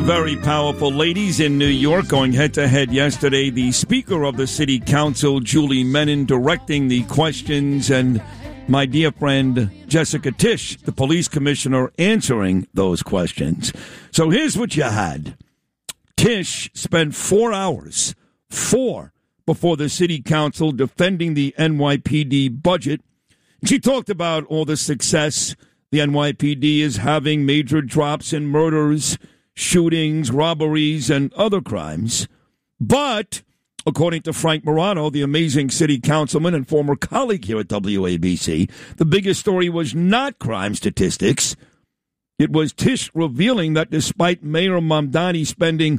Very powerful ladies in New York going head-to-head yesterday. The Speaker of the City Council, Julie Menin, directing the questions, and my dear friend Jessica Tisch, the police commissioner, answering those questions. So here's what you had. Tisch spent 4 hours, before the City Council defending the NYPD budget. She talked about all the success the NYPD is having, major drops in murders, shootings, robberies, and other crimes. But, according to Frank Morano, the amazing city councilman and former colleague here at WABC, the biggest story was not crime statistics. It was Tisch revealing that despite Mayor Mamdani spending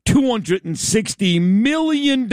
$260 million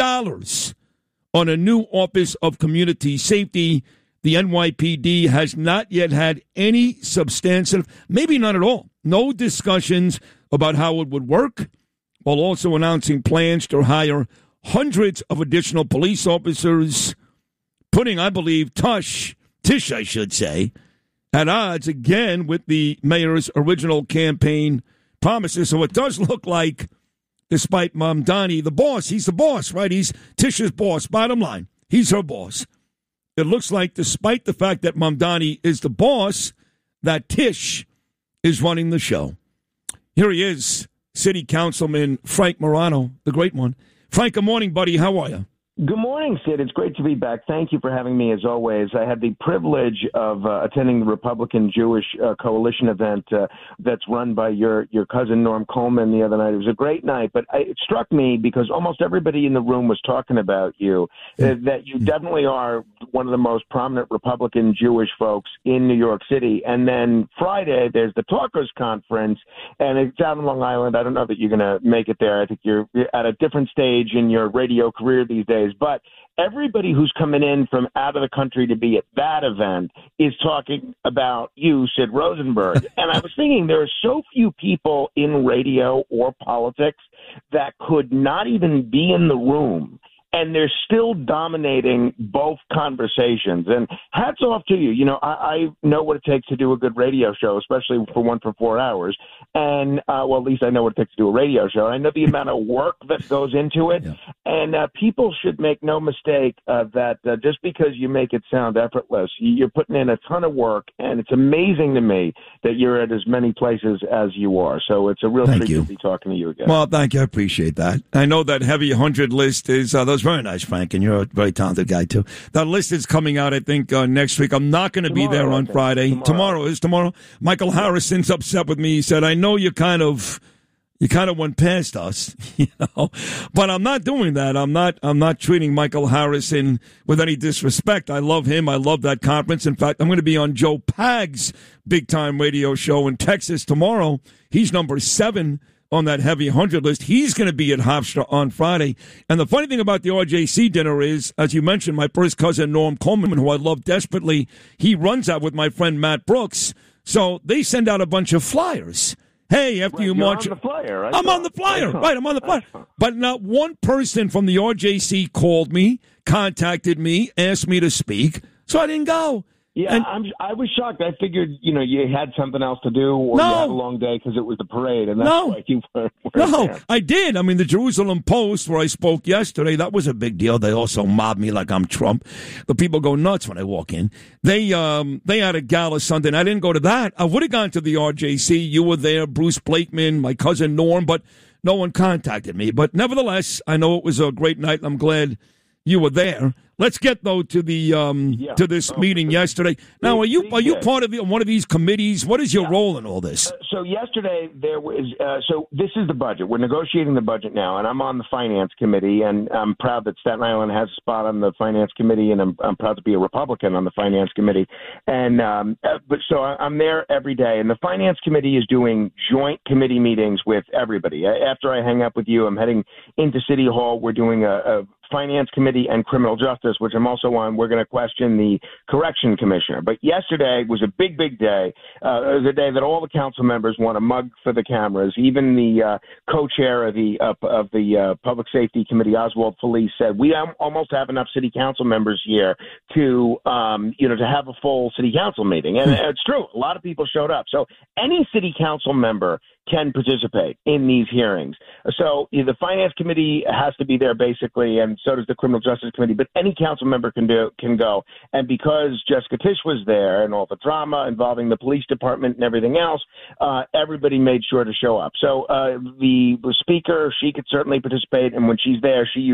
on a new Office of Community Safety, the NYPD has not yet had any substantive, maybe not at all, no discussions about how it would work, while also announcing plans to hire hundreds of additional police officers, putting, I believe, Tisch, I should say, at odds again with the mayor's original campaign promises. So it does look like, despite Mamdani, the boss, he's the boss, right? He's Tisch's boss, bottom line. He's her boss. It looks like, despite the fact that Mamdani is the boss, that Tisch is running the show. Here he is, City Councilman Frank Morano, the great one. Frank, good morning, buddy. How are you? Good morning, Sid. It's great to be back. Thank you for having me, as always. I had the privilege of attending the Republican Jewish Coalition event that's run by your cousin Norm Coleman the other night. It was a great night, but it struck me because almost everybody in the room was talking about you, that you definitely are one of the most prominent Republican Jewish folks in New York City. And then Friday, there's the Talkers Conference, and it's out on Long Island. I don't know that you're going to make it there. I think you're at a different stage in your radio career these days. But everybody who's coming in from out of the country to be at that event is talking about you, Sid Rosenberg. And I was thinking there are so few people in radio or politics that could not even be in the room, and they're still dominating both conversations. And hats off to you. You know, I know what it takes to do a good radio show, especially for one for 4 hours. And, well, at least I know what it takes to do a radio show. I know the amount of work that goes into it. Yeah. And people should make no mistake that just because you make it sound effortless, you're putting in a ton of work. And it's amazing to me that you're at as many places as you are. So it's a real treat to be talking to you again. Well, thank you. I appreciate that. I know that Heavy 100 list is those very nice, Frank, and you're a very talented guy, too. That list is coming out, I think, next week. I'm not going to be there on Friday. Tomorrow. Michael Harrison's upset with me. He said, I know you kind of went past us, you know, but I'm not doing that. I'm not treating Michael Harrison with any disrespect. I love him. I love that conference. In fact, I'm going to be on Joe Pagg's big-time radio show in Texas tomorrow. He's number 7 on that Heavy 100 list. He's going to be at Hofstra on Friday. And the funny thing about the RJC dinner is, as you mentioned, my first cousin, Norm Coleman, who I love desperately, he runs that with my friend Matt Brooks. So they send out a bunch of flyers. Hey, after you march... You're on the flyer. I'm on the flyer. Right, I'm on the flyer. But not one person from the RJC called me, contacted me, asked me to speak, so I didn't go. Yeah, I was shocked. I figured, you know, you had something else to do, or you had a long day because it was the parade, and that's why you were there. I did. I mean, the Jerusalem Post, where I spoke yesterday, that was a big deal. They also mobbed me like I'm Trump. The people go nuts when I walk in. They had a gala Sunday, and I didn't go to that. I would have gone to the RJC. You were there, Bruce Blakeman, my cousin Norm, but no one contacted me. But nevertheless, I know it was a great night, and I'm glad you were there. Let's get, though, to the to this meeting yesterday. Now, are you part of one of these committees? What is your role in all this? So yesterday there was so this is the budget. We're negotiating the budget now, and I'm on the finance committee, and I'm proud that Staten Island has a spot on the finance committee, and I'm proud to be a Republican on the finance committee. And but so I'm there every day, and the finance committee is doing joint committee meetings with everybody. After I hang up with you, I'm heading into City Hall. We're doing a Finance Committee and Criminal Justice, which I'm also on. We're going to question the Correction Commissioner. But yesterday was a big, big day. It was a day that all the council members want a mug for the cameras. Even the co-chair of the Public Safety Committee, Oswald Felice, said we almost have enough city council members here to have a full city council meeting. And it's true. A lot of people showed up. So any city council member can participate in these hearings. So the Finance Committee has to be there basically, and so does the Criminal Justice Committee, but any council member can go. And because Jessica Tisch was there and all the drama involving the police department and everything else, everybody made sure to show up. So the speaker, she could certainly participate, and when she's there, she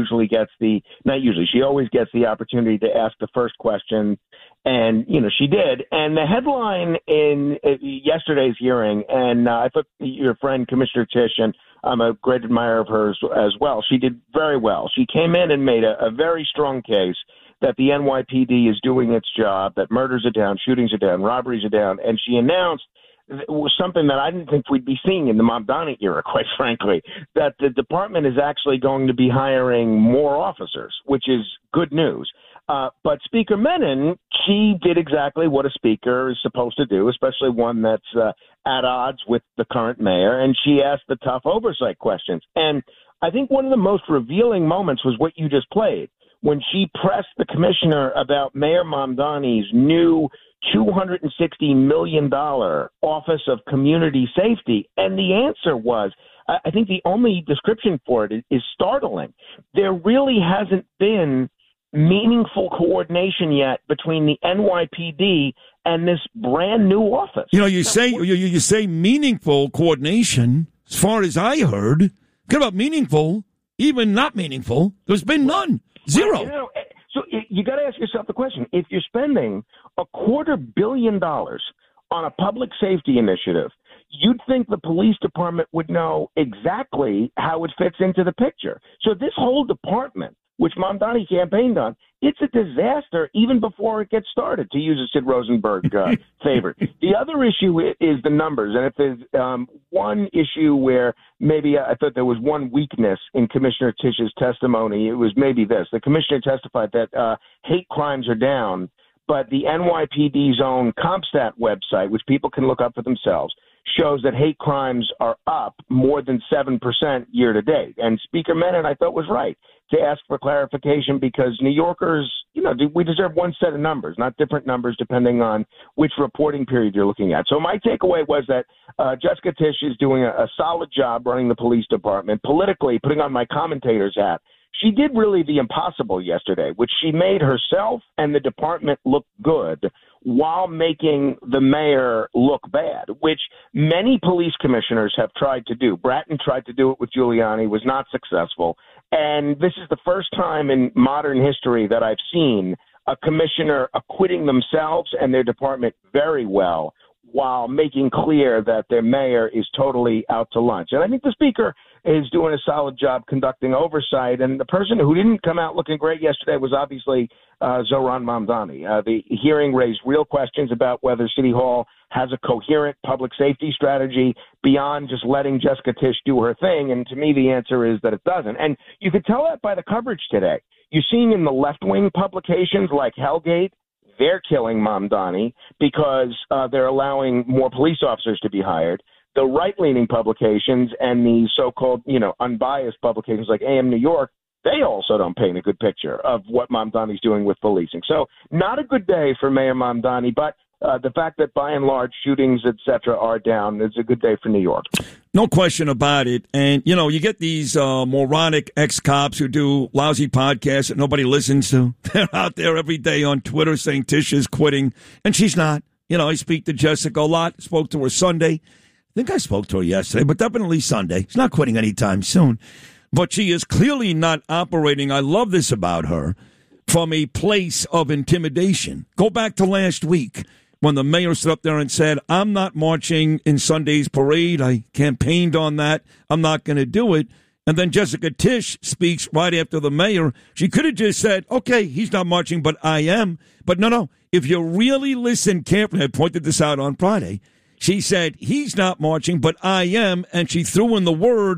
always gets the opportunity to ask the first question. And, she did. And the headline in yesterday's hearing, and I thought your friend, Commissioner Tisch, and I'm a great admirer of hers as well, she did very well. She came in and made a very strong case that the NYPD is doing its job, that murders are down, shootings are down, robberies are down. And she announced was something that I didn't think we'd be seeing in the Mamdani era, quite frankly, that the department is actually going to be hiring more officers, which is good news. But Speaker Menon, she did exactly what a speaker is supposed to do, especially one that's at odds with the current mayor, and she asked the tough oversight questions. And I think one of the most revealing moments was what you just played, when she pressed the commissioner about Mayor Mamdani's new $260 million Office of Community Safety. And the answer was, I think the only description for it is startling. There really hasn't been meaningful coordination yet between the NYPD and this brand new office. You say meaningful coordination. As far as I heard, forget about meaningful, even not meaningful. There's been none, zero. So you got to ask yourself the question: if you're spending $250 million on a public safety initiative, you'd think the police department would know exactly how it fits into the picture. So this whole department, which Mamdani campaigned on, it's a disaster even before it gets started, to use a Sid Rosenberg favorite. The other issue is the numbers. And if there's one issue where maybe I thought there was one weakness in Commissioner Tisch's testimony, it was maybe this. The commissioner testified that hate crimes are down, but the NYPD's own CompStat website, which people can look up for themselves, shows that hate crimes are up more than 7% year to date. And Speaker Menon, I thought, was right to ask for clarification, because New Yorkers, we deserve one set of numbers, not different numbers depending on which reporting period you're looking at. So my takeaway was that Jessica Tisch is doing a solid job running the police department. Politically, putting on my commentator's hat, she did really the impossible yesterday, which she made herself and the department look good while making the mayor look bad, which many police commissioners have tried to do. Bratton tried to do it with Giuliani, was not successful. And this is the first time in modern history that I've seen a commissioner acquitting themselves and their department very well while making clear that their mayor is totally out to lunch. And I think the speaker is doing a solid job conducting oversight. And the person who didn't come out looking great yesterday was obviously Zohran Mamdani. The hearing raised real questions about whether City Hall has a coherent public safety strategy beyond just letting Jessica Tisch do her thing. And to me, the answer is that it doesn't. And you could tell that by the coverage today. You're seeing in the left-wing publications like Hellgate, they're killing Mamdani because they're allowing more police officers to be hired. The right-leaning publications and the so-called, unbiased publications like AM New York, they also don't paint a good picture of what Mamdani's doing with policing. So not a good day for Mayor Mamdani, but the fact that by and large shootings, et cetera, are down, it's a good day for New York. No question about it. And, you get these moronic ex-cops who do lousy podcasts that nobody listens to. They're out there every day on Twitter saying Tisch is quitting, and she's not. I speak to Jessica a lot, spoke to her Sunday. I think I spoke to her yesterday, but definitely Sunday. She's not quitting anytime soon. But she is clearly not operating, I love this about her, from a place of intimidation. Go back to last week when the mayor stood up there and said, I'm not marching in Sunday's parade. I campaigned on that. I'm not going to do it. And then Jessica Tisch speaks right after the mayor. She could have just said, okay, he's not marching, but I am. But no. If you really listen carefully, I pointed this out on Friday. She said, he's not marching, but I am. And she threw in the word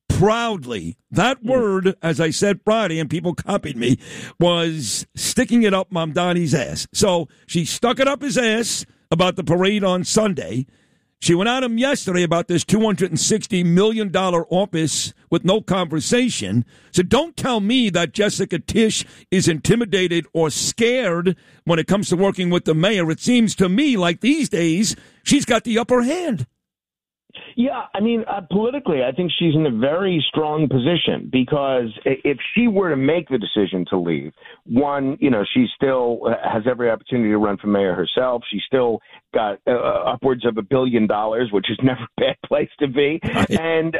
proudly. That word, as I said Friday, and people copied me, was sticking it up Mamdani's ass. So she stuck it up his ass about the parade on Sunday. She went at him yesterday about this $260 million office with no conversation. So don't tell me that Jessica Tisch is intimidated or scared when it comes to working with the mayor. It seems to me like these days she's got the upper hand. Yeah, I mean, politically, I think she's in a very strong position because if she were to make the decision to leave, one, she still has every opportunity to run for mayor herself. She still got upwards of $1 billion, which is never a bad place to be. And,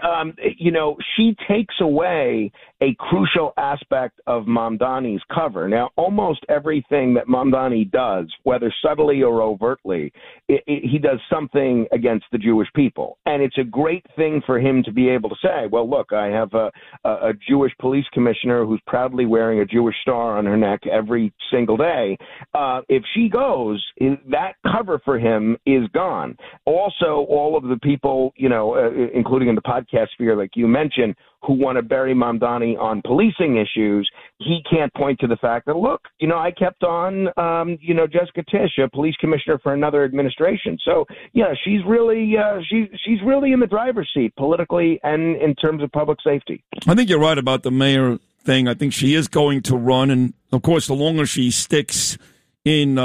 she takes away a crucial aspect of Mamdani's cover. Now, almost everything that Mamdani does, whether subtly or overtly, he does something against the Jewish people. And it's a great thing for him to be able to say, well, look, I have a Jewish police commissioner who's proudly wearing a Jewish star on her neck every single day. If she goes, that cover for him is gone. Also, all of the people, including in the podcast sphere, like you mentioned, who want to bury Mamdani on policing issues, he can't point to the fact that, look, I kept on, Jessica Tisch, a police commissioner for another administration. So, yeah, she's really in the driver's seat politically and in terms of public safety. I think you're right about the mayor thing. I think she is going to run. And, of course, the longer she sticks in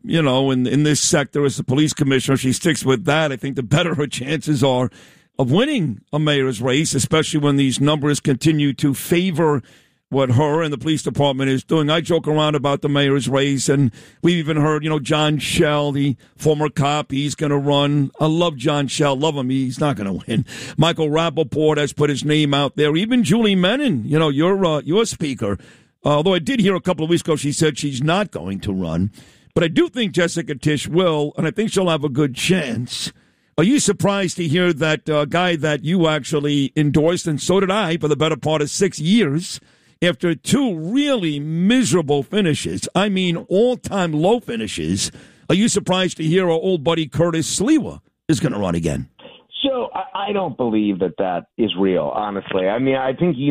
this sector as the police commissioner, she sticks with that, I think the better her chances are of winning a mayor's race, especially when these numbers continue to favor what her and the police department is doing. I joke around about the mayor's race, and we've even heard, John Schell, the former cop, he's going to run. I love John Schell. Love him. He's not going to win. Michael Rappaport has put his name out there. Even Julie Menin, your speaker, although I did hear a couple of weeks ago she said she's not going to run. But I do think Jessica Tisch will, and I think she'll have a good chance. Are you surprised to hear that guy that you actually endorsed, and so did I, for the better part of 6 years, after two really miserable finishes, I mean all-time low finishes, are you surprised to hear our old buddy Curtis Sliwa is going to run again? So I don't believe that is real, honestly. I mean, I think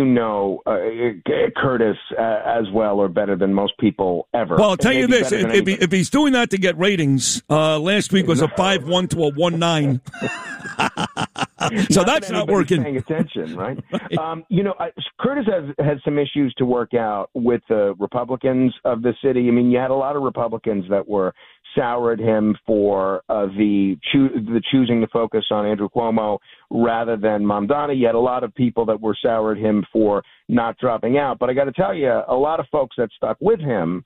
Curtis as well or better than most people ever. Well, I'll tell you this, if he's doing that to get ratings, last week was a 5-1 to a 1-9. So that's not working. Paying attention, right? Curtis has some issues to work out with the Republicans of the city. I mean, you had a lot of Republicans that were soured him for the choosing to focus on Andrew Cuomo rather than Mamdani. You had a lot of people that were soured him for not dropping out. But I got to tell you, a lot of folks that stuck with him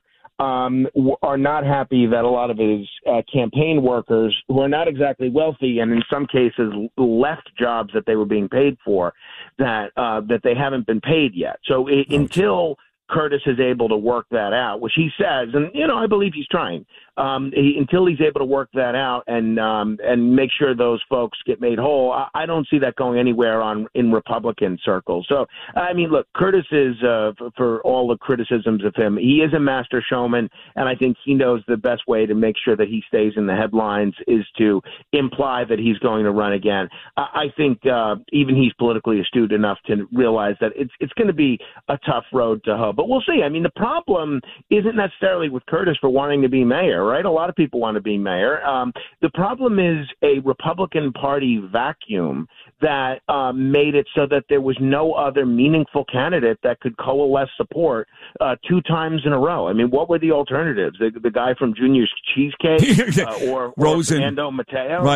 are not happy that a lot of his campaign workers, who are not exactly wealthy and in some cases left jobs that they were being paid for, that they haven't been paid yet. So until Curtis is able to work that out, which he says, and I believe he's trying. Until he's able to work that out and make sure those folks get made whole, I don't see that going anywhere in Republican circles. So, I mean, look, Curtis is, for all the criticisms of him, he is a master showman, and I think he knows the best way to make sure that he stays in the headlines is to imply that he's going to run again. I think even he's politically astute enough to realize that it's going to be a tough road to hoe. But we'll see. I mean, the problem isn't necessarily with Curtis for wanting to be mayor, right? A lot of people want to be mayor. The problem is a Republican Party vacuum that made it so that there was no other meaningful candidate that could coalesce support 2 times in a row. I mean, what were the alternatives? The guy from Junior's Cheesecake or Rosen. Fernando Mateo? Right,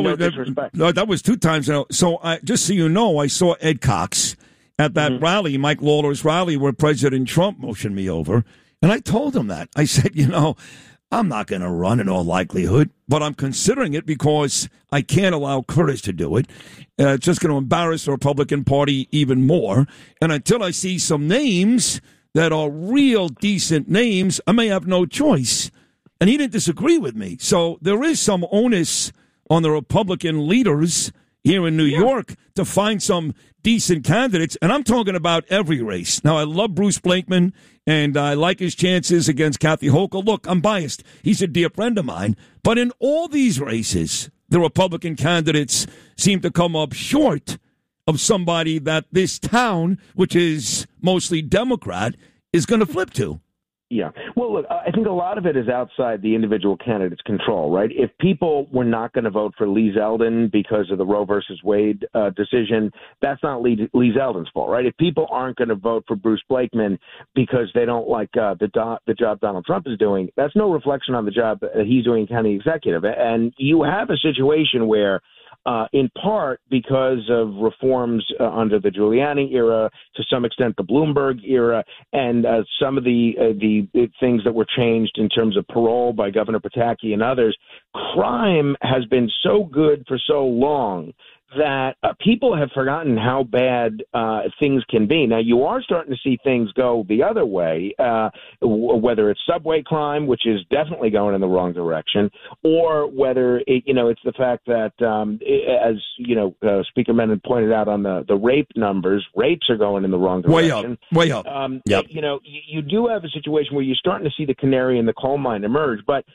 that was 2 times in a row. So just so you know, I saw Ed Cox at that rally, Mike Lawler's rally, where President Trump motioned me over. And I told him that. I said, I'm not going to run in all likelihood, but I'm considering it because I can't allow Curtis to do it. It's just going to embarrass the Republican Party even more. And until I see some names that are real decent names, I may have no choice. And he didn't disagree with me. So there is some onus on the Republican leaders here in New York to find some decent candidates. And I'm talking about every race. Now, I love Bruce Blakeman, and I like his chances against Kathy Hochul. Look, I'm biased. He's a dear friend of mine. But in all these races, the Republican candidates seem to come up short. of somebody that this town, which is mostly Democrat, is going to flip to. Yeah. Well, look, I think a lot of it is outside the individual candidate's control, right? If people were not going to vote for Lee Zeldin because of the Roe versus Wade decision, that's not Lee Zeldin's fault, right? If people aren't going to vote for Bruce Blakeman because they don't like the job Donald Trump is doing, that's no reflection on the job that he's doing county executive. And you have a situation where in part because of reforms under the Giuliani era, to some extent the Bloomberg era, and some of the things that were changed in terms of parole by Governor Pataki and others, crime has been so good for so long that people have forgotten how bad things can be. Now, you are starting to see things go the other way, whether it's subway crime, which is definitely going in the wrong direction, or whether it's the fact that, as Speaker Menon pointed out on the rape numbers, rapes are going in the wrong direction. Way up. Yep. You do have a situation where you're starting to see the canary in the coal mine emerge, but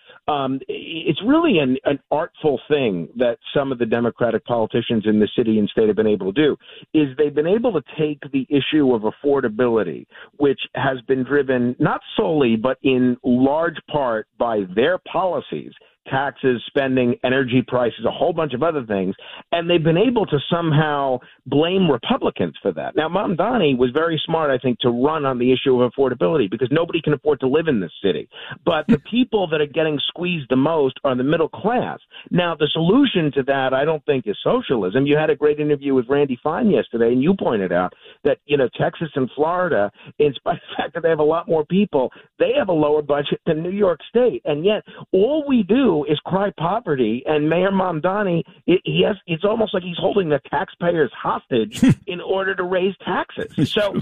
it's really an artful thing that some of the Democratic politicians in the city and state have been able to do, is they've been able to take the issue of affordability, which has been driven not solely but in large part by their policies, taxes, spending, energy prices, a whole bunch of other things, and they've been able to somehow blame Republicans for that. Now, Mamdani was very smart, I think, to run on the issue of affordability because nobody can afford to live in this city. But the people that are getting squeezed the most are the middle class. Now, the solution to that, I don't think, is socialism. You had a great interview with Randy Fine yesterday, and you pointed out that, Texas and Florida, in spite of the fact that they have a lot more people, they have a lower budget than New York State. And yet, all we do is cry poverty, and Mayor Mamdani, it's almost like he's holding the taxpayers hostage in order to raise taxes. So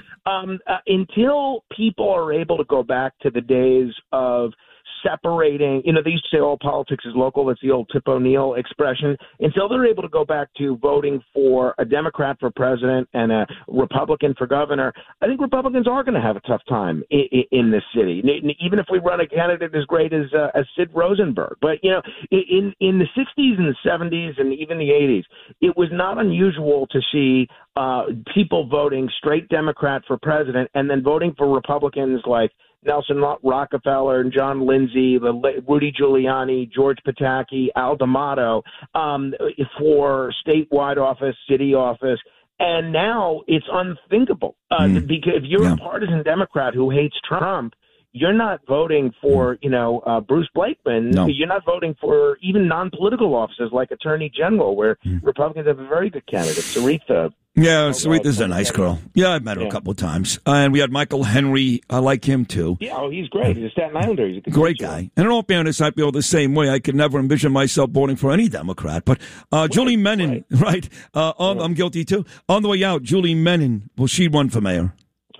until people are able to go back to the days of separating, they used to say all politics is local. That's the old Tip O'Neill expression. Until they're able to go back to voting for a Democrat for president and a Republican for governor, I think Republicans are going to have a tough time in this city, even if we run a candidate as great as Sid Rosenberg. But, in the 60s and the 70s and even the 80s, it was not unusual to see people voting straight Democrat for president and then voting for Republicans like Nelson Rockefeller and John Lindsay, Rudy Giuliani, George Pataki, Al D'Amato for statewide office, city office. And now it's unthinkable because if you're a partisan Democrat who hates Trump, you're not voting for, Bruce Blakeman. No. You're not voting for even non-political offices like Attorney General, where Republicans have a very good candidate, Sarita. Yeah, Sarita's a nice girl. Yeah, I've met her a couple of times. And we had Michael Henry. I like him, too. Yeah, he's great. He's a Staten Islander. He's a good great guy. And in all fairness, I feel the same way. I could never envision myself voting for any Democrat. But Julie Menon, right? I'm guilty, too. On the way out, Julie Menon, will she run for mayor?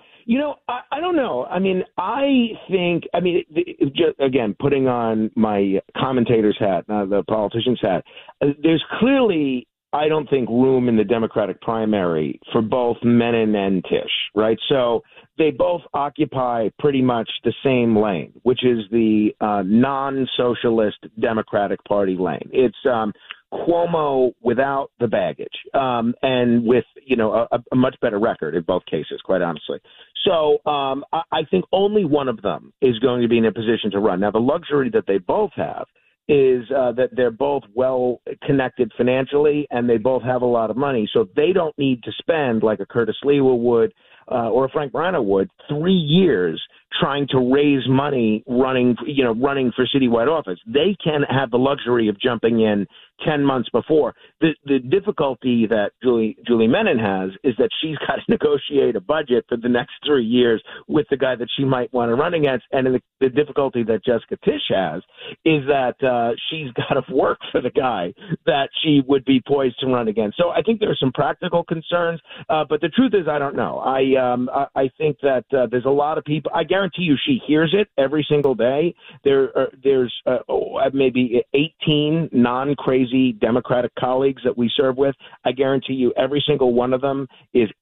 I don't know. I think, just, again, putting on my commentator's hat, the politician's hat, there's clearly, I don't think, room in the Democratic primary for both Menon and Tisch, right? So they both occupy pretty much the same lane, which is the non-socialist Democratic Party lane. It's Cuomo without the baggage, and with, a much better record in both cases, quite honestly. So I think only one of them is going to be in a position to run. Now, the luxury that they both have is that they're both well connected financially and they both have a lot of money. So they don't need to spend like a Curtis Lewa would or a Frank Morano would 3 years trying to raise money running for citywide office. They can have the luxury of jumping in 10 months before. The difficulty that Julie Menon has is that she's got to negotiate a budget for the next 3 years with the guy that she might want to run against. And the difficulty that Jessica Tisch has is that she's got to work for the guy that she would be poised to run against. So I think there are some practical concerns, but the truth is I don't know. I think that there's a lot of people. I guarantee you she hears it every single day. There's maybe 18 non-crazy Democratic colleagues that we serve with. I guarantee you every single one of them is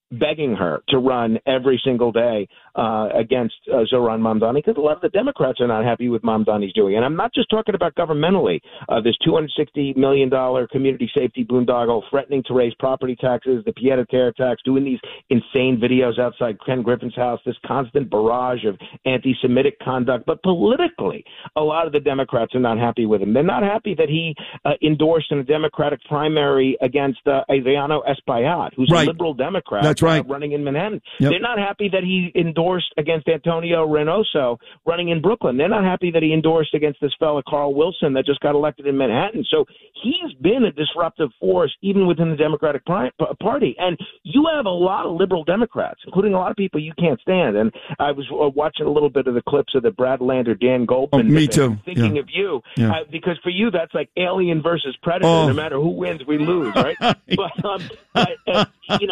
begging her to run every single day against Zohran Mamdani, because a lot of the Democrats are not happy with Mamdani's doing. And I'm not just talking about governmentally. This $260 million community safety boondoggle, threatening to raise property taxes, the pied-à-terre tax, doing these insane videos outside Ken Griffin's house, this constant barrage of anti-Semitic conduct. But politically, a lot of the Democrats are not happy with him. They're not happy that he endorsed in a Democratic primary against Adriano Espaillat, who's a liberal Democrat. That's right. Running in Manhattan. Yep. They're not happy that he endorsed against Antonio Reynoso running in Brooklyn. They're not happy that he endorsed against this fella Carl Wilson that just got elected in Manhattan. So he's been a disruptive force even within the Democratic Party. And you have a lot of liberal Democrats, including a lot of people you can't stand. And I was watching a little bit of the clips of the Brad Lander, Dan Goldman. Me too. Thinking of you. Because for you, that's like Alien versus Predator. No matter who wins, we lose, right? But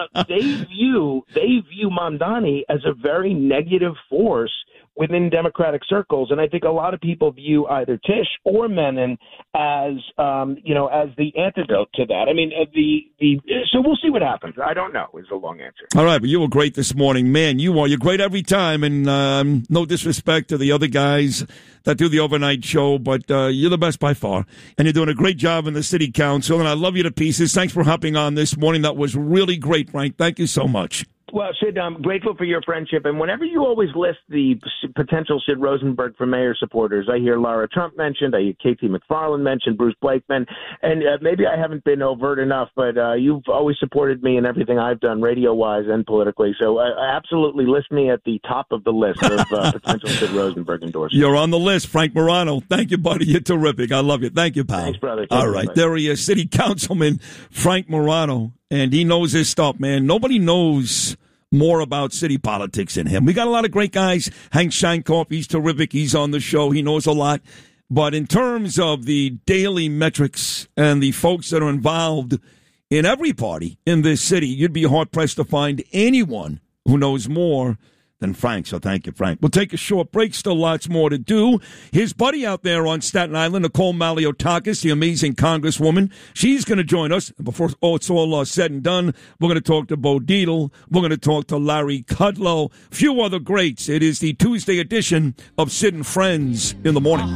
they view Mamdani as a very negative force within Democratic circles, and I think a lot of people view either Tish or Menon as as the antidote to that. I mean, so we'll see what happens. I don't know is the long answer. All right, but you were great this morning, man. You're great every time, and no disrespect to the other guys that do the overnight show, but you're the best by far, and you're doing a great job in the city council, and I love you to pieces. Thanks for hopping on this morning. That was really great, Frank. Thank you so much. Well, Sid, I'm grateful for your friendship. And whenever you always list the potential Sid Rosenberg for mayor supporters, I hear Lara Trump mentioned, I hear Katie McFarland mentioned, Bruce Blakeman. And maybe I haven't been overt enough, but you've always supported me in everything I've done, radio-wise and politically. So absolutely list me at the top of the list of potential Sid Rosenberg endorsers. You're on the list, Frank Morano. Thank you, buddy. You're terrific. I love you. Thank you, pal. Thanks, brother. All right. There he is, City Councilman Frank Morano. And he knows his stuff, man. Nobody knows more about city politics than him. We got a lot of great guys. Hank Scheinkoff, he's terrific. He's on the show. He knows a lot. But in terms of the daily metrics and the folks that are involved in every party in this city, you'd be hard-pressed to find anyone who knows more than Frank. So thank you, Frank. We'll take a short break. Still lots more to do. His buddy out there on Staten Island, Nicole Maliotakis, the amazing congresswoman, she's going to join us. Before it's all said and done, we're going to talk to Bo Dietl. We're going to talk to Larry Kudlow. A few other greats. It is the Tuesday edition of Sid and Friends in the Morning.